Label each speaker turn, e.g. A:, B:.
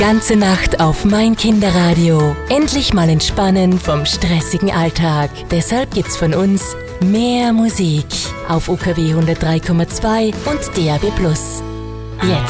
A: Ganze Nacht auf mein Kinderradio. Endlich mal entspannen vom stressigen Alltag. Deshalb gibt's von uns mehr Musik auf UKW 103,2 und DAB+. Jetzt